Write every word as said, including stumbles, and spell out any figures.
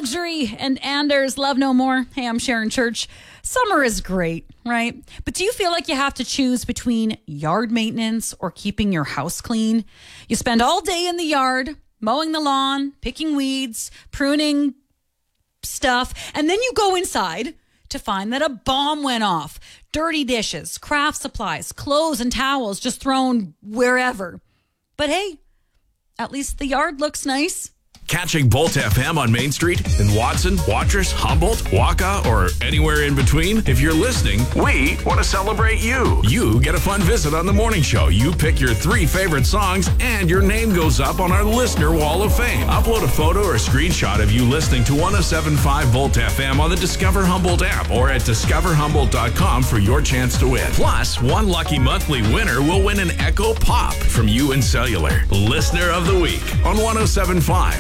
Luxury and Anders, Love No More. Hey, I'm Sharon Church. Summer is great, right? But do you feel like you have to choose between yard maintenance or keeping your house clean? You spend all day in the yard, mowing the lawn, picking weeds, pruning stuff, and then you go inside to find that a bomb went off. Dirty dishes, craft supplies, clothes and towels just thrown wherever. But hey, at least the yard looks nice. Catching Bolt F M on Main Street in Watson, Watrous, Humboldt, Waka, or anywhere in between? If you're listening, we want to celebrate you. You get a fun visit on the morning show. You pick your three favorite songs, and your name goes up on our Listener Wall of Fame. Upload a photo or screenshot of you listening to one oh seven point five Bolt F M on the Discover Humboldt app or at discover humboldt dot com for your chance to win. Plus, one lucky monthly winner will win an Echo Pop from U N Cellular. Listener of the Week on one oh seven point five.